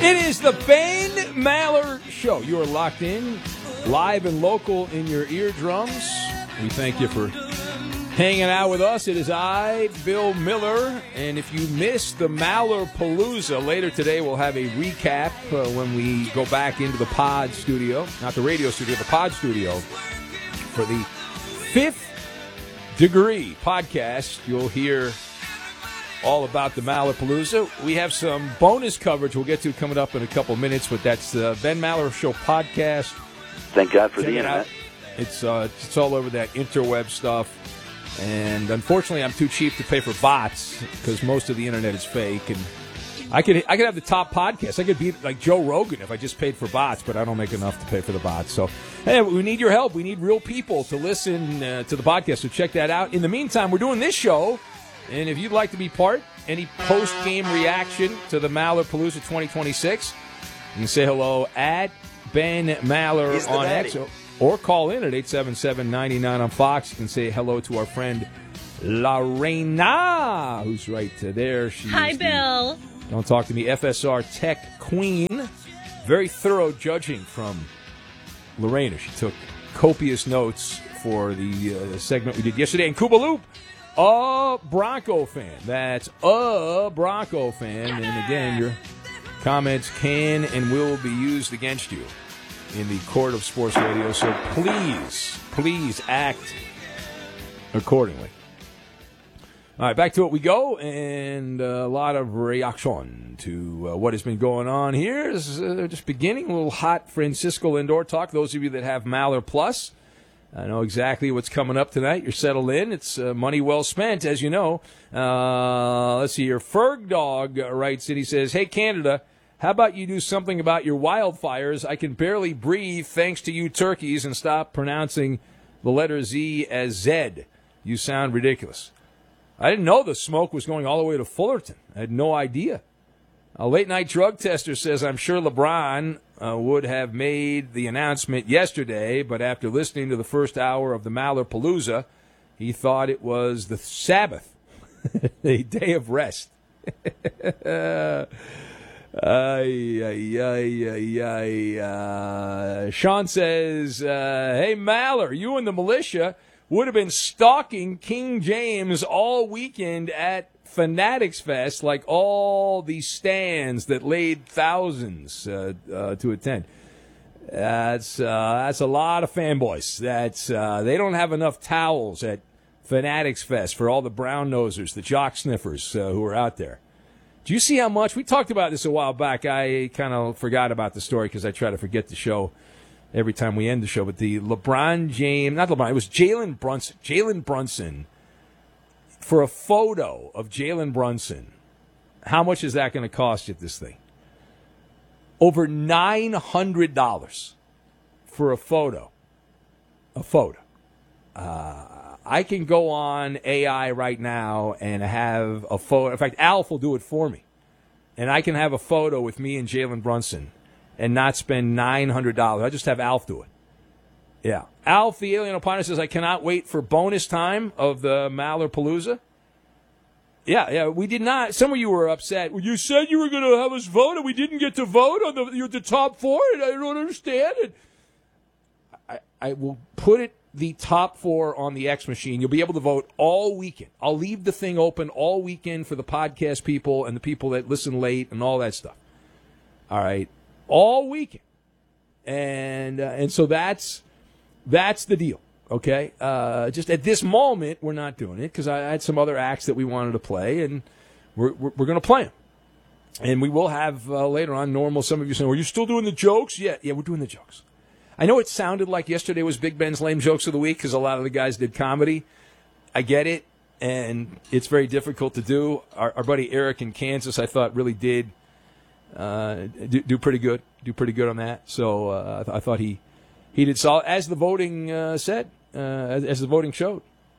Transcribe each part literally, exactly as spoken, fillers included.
It is the Ben Maller Show. You are locked in, live and local in your eardrums. We thank you for hanging out with us. It is I, Bill Miller, and if you missed the Maller Palooza, later today we'll have a recap uh, when we go back into the pod studio, not the radio studio, the pod studio, for the Fifth Degree podcast. You'll hear all about the Maller Palooza. We have some bonus coverage we'll get to coming up in a couple minutes, but that's the Ben Maller Show podcast. Thank God for Check the it internet. out. It's uh, it's all over that interweb stuff. And unfortunately, I'm too cheap to pay for bots because most of the internet is fake. And I could I could have the top podcast. I could be like Joe Rogan if I just paid for bots, but I don't make enough to pay for the bots. So, hey, we need your help. We need real people to listen uh, to the podcast. So check that out. In the meantime, we're doing this show. And if you'd like to be part, any post-game reaction to the Maller Palooza twenty twenty-six, you can say hello at Ben Maller He's the on daddy. X. Or call in at eight seven seven, nine nine on Fox. You can say hello to our friend La Reina, who's right there. She Hi, is the, Bill. don't talk to me, F S R Tech Queen. Very thorough judging from Lorena. She took copious notes for the uh, segment we did yesterday. And Cuba Loop, a Bronco fan. That's a Bronco fan. And again, your comments can and will be used against you in the court of sports radio, so please, please act accordingly. All right, back to it we go, and a lot of reaction to uh, what has been going on here. This is uh, just beginning, a little hot Francisco Lindor talk. Those of you that have Maller Plus, I know exactly what's coming up tonight. You're settled in. It's uh, money well spent, as you know. Uh, let's see here. Ferg Dog writes in, he says, "Hey, Canada, how about you do something about your wildfires? I can barely breathe thanks to you turkeys, and stop pronouncing the letter Z as Z. You sound ridiculous." I didn't know the smoke was going all the way to Fullerton. I had no idea. A late-night drug tester says, "I'm sure LeBron uh, would have made the announcement yesterday, but after listening to the first hour of the Maller Palooza, he thought it was the Sabbath, a day of rest." Ay, ay, ay, ay, ay. Uh, Sean says, uh, "Hey, Maller, you and the militia would have been stalking King James all weekend at Fanatics Fest, like all these stands that laid thousands uh, uh, to attend." That's uh, that's a lot of fanboys. That's uh, they don't have enough towels at Fanatics Fest for all the brown nosers, the jock sniffers uh, who are out there. Do you see how much? We talked about this a while back. I kind of forgot about the story because I try to forget the show every time we end the show. But the LeBron James, not LeBron, it was Jalen Brunson. Jalen Brunson, for a photo of Jalen Brunson, how much is that going to cost you, this thing? Over nine hundred dollars for a photo. A photo. Uh... I can go on A I right now and have a photo. In fact, Alf will do it for me. And I can have a photo with me and Jalen Brunson and not spend nine hundred dollars. I just have Alf do it. Yeah. Alf, the alien opponent, says, "I cannot wait for bonus time of the Maller Palooza." Yeah, yeah, we did not. Some of you were upset. Well, you said you were going to have us vote, and we didn't get to vote on the, you're the top four, and I don't understand it. I, I will put it. The top four on the X machine. You'll be able to vote all weekend. I'll leave the thing open all weekend for the podcast people and the people that listen late and all that stuff. All right, all weekend, and uh, and so that's that's the deal. Okay, uh, just at this moment we're not doing it because I had some other acts that we wanted to play, and we're we're, we're going to play them, and we will have uh, later on normal. Some of you saying, "Are you still doing the jokes?" Yeah, yeah, we're doing the jokes. I know it sounded like yesterday was Big Ben's Lame Jokes of the Week because a lot of the guys did comedy. I get it, and it's very difficult to do. Our, our buddy Eric in Kansas, I thought, really did uh, do, do pretty good, do pretty good on that. So uh, I, th- I thought he he did solid, as the voting uh, said, uh, as, as the voting showed.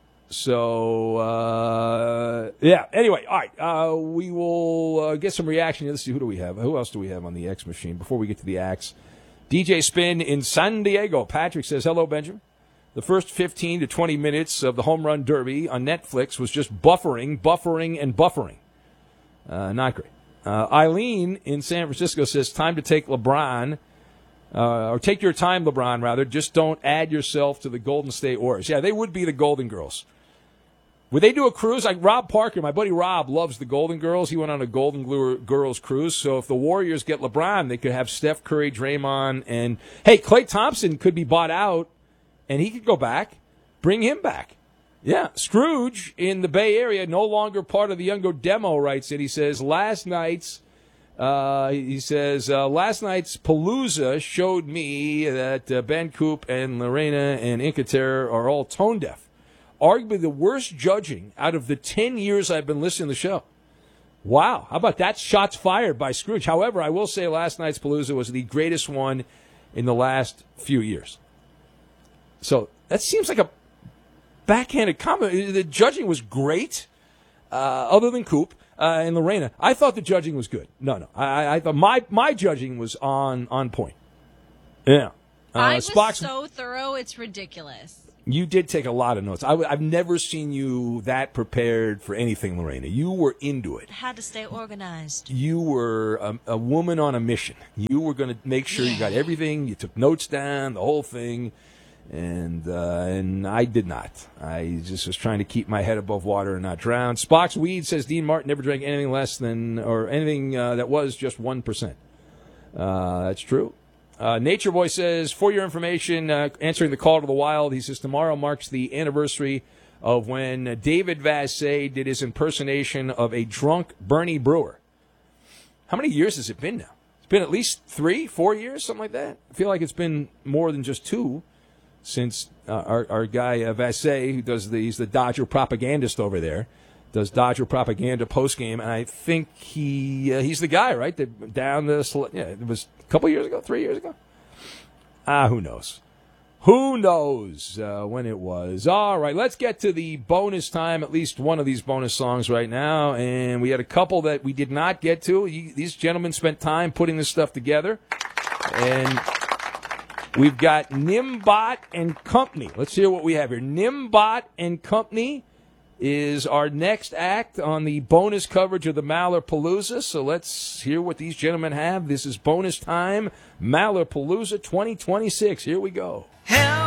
So uh, yeah. Anyway, all right. Uh, we will uh, get some reaction. Let's see, who do we have? Who else do we have on the X machine before we get to the acts? D J Spin in San Diego. Patrick says, "Hello, Benjamin. The first fifteen to twenty minutes of the Home Run Derby on Netflix was just buffering, buffering, and buffering. Uh, not great. Uh, Eileen in San Francisco says, time to take LeBron, uh, or take your time, LeBron, rather. Just don't add yourself to the Golden State Warriors. Yeah, they would be the Golden Girls. Would they do a cruise? Like Rob Parker, my buddy Rob, loves the Golden Girls. He went on a Golden Girls cruise. So if the Warriors get LeBron, they could have Steph Curry, Draymond, and, hey, Klay Thompson could be bought out, and he could go back. Bring him back. Yeah, Scrooge in the Bay Area, no longer part of the Younger demo, writes it. He says, last night's, uh, he says, uh, last night's Palooza showed me that uh, Ben Coop and Lorena and Incater are all tone deaf. Arguably the worst judging out of the ten years I've been listening to the show. Wow. How about that? Shots fired by Scrooge. However, I will say last night's Palooza was the greatest one in the last few years. So that seems like a backhanded comment. The judging was great, uh, other than Coop uh, and Lorena. I thought the judging was good. No, no. I, I thought my, my judging was on, on point. Yeah. Uh, I was Spock's, so thorough, it's ridiculous. You did take a lot of notes. I w- I've never seen you that prepared for anything, Lorena. You were into it. I had to stay organized. You were a, a woman on a mission. You were going to make sure yeah. you got everything. You took notes down, the whole thing. And uh, and I did not. I just was trying to keep my head above water and not drown. Spock's Weed says Dean Martin never drank anything less than, or anything uh, that was just one percent. Uh, that's true. Uh, Nature Boy says, for your information, uh, answering the call to the wild, he says, tomorrow marks the anniversary of when uh, David Vassay did his impersonation of a drunk Bernie Brewer. How many years has it been now? It's been at least three, four years, something like that. I feel like it's been more than just two since uh, our, our guy uh, Vassay, who does the, he's the Dodger propagandist over there, does Dodger propaganda postgame, and I think he uh, he's the guy, right? The, down the yeah, it was a couple years ago, three years ago. Ah, who knows? Who knows uh, when it was? All right, let's get to the bonus time. At least one of these bonus songs right now, and we had a couple that we did not get to. These gentlemen spent time putting this stuff together, and we've got Nimbot and Company. Let's hear what we have here. Nimbot and Company is our next act on the bonus coverage of the Maller Palooza. So let's hear what these gentlemen have. This is bonus time, Maller Palooza twenty twenty-six. Here we go. Hell